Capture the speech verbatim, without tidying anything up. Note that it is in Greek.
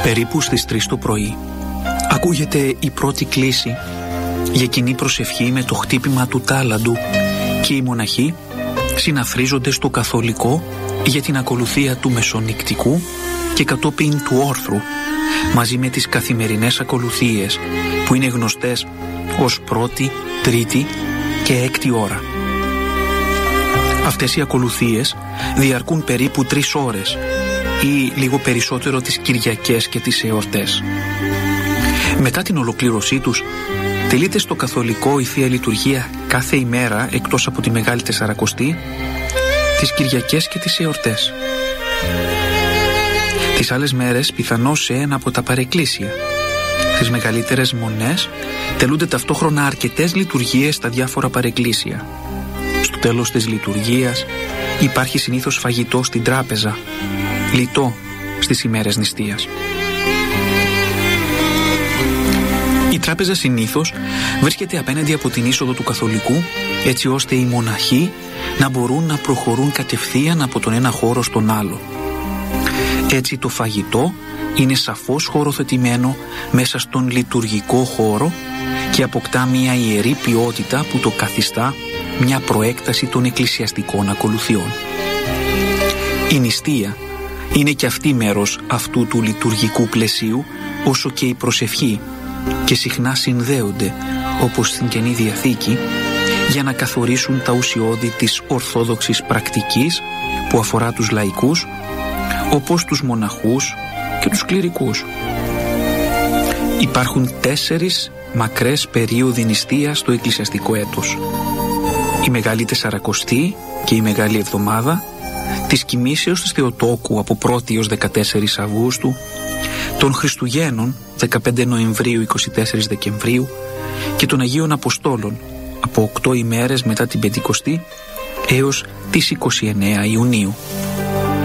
Περίπου στις τρεις το πρωί ακούγεται η πρώτη κλήση για κοινή προσευχή με το χτύπημα του τάλαντου και οι μοναχοί συναθρίζονται στο καθολικό για την ακολουθία του μεσονυκτικού και κατόπιν του όρθρου, μαζί με τις καθημερινές ακολουθίες που είναι γνωστές ως πρώτη, τρίτη και έκτη ώρα. Αυτές οι ακολουθίες διαρκούν περίπου τρεις ώρες ή λίγο περισσότερο τις Κυριακές και τις εορτές. Μετά την ολοκλήρωσή τους, τελείται στο καθολικό η Θεία Λειτουργία κάθε ημέρα εκτός από τη Μεγάλη Τεσσαρακοστή, τις Κυριακές και τις εορτές. Τις άλλες μέρες πιθανώς σε ένα από τα παρεκκλήσια. Στις μεγαλύτερες μονές τελούνται ταυτόχρονα αρκετές λειτουργίες στα διάφορα παρεκκλήσια. Στο τέλος της λειτουργίας υπάρχει συνήθως φαγητό στην τράπεζα, λιτό στις ημέρες νηστείας. Η τράπεζα συνήθως βρίσκεται απέναντι από την είσοδο του καθολικού, έτσι ώστε οι μοναχοί να μπορούν να προχωρούν κατευθείαν από τον ένα χώρο στον άλλο. Έτσι το φαγητό είναι σαφώς χωροθετημένο μέσα στον λειτουργικό χώρο και αποκτά μια ιερή ποιότητα που το καθιστά μια προέκταση των εκκλησιαστικών ακολουθιών. Η νηστεία είναι και αυτή μέρος αυτού του λειτουργικού πλαισίου, όσο και η προσευχή, και συχνά συνδέονται, όπως στην Καινή Διαθήκη, για να καθορίσουν τα ουσιώδη της ορθόδοξης πρακτικής που αφορά τους λαϊκούς, όπως τους μοναχούς και τους κληρικούς. Υπάρχουν τέσσερις μακρές περίοδοι νηστείας στο εκκλησιαστικό έτος. Η Μεγάλη Τεσσαρακοστή και η Μεγάλη Εβδομάδα, της Κοιμήσεως της Θεοτόκου από πρώτη έως δεκατέσσερις Αυγούστου, των Χριστουγέννων δεκαπέντε Νοεμβρίου με είκοσι τέσσερις Δεκεμβρίου και των Αγίων Αποστόλων από οκτώ ημέρες μετά την Πεντηκοστή έως τις είκοσι εννέα Ιουνίου.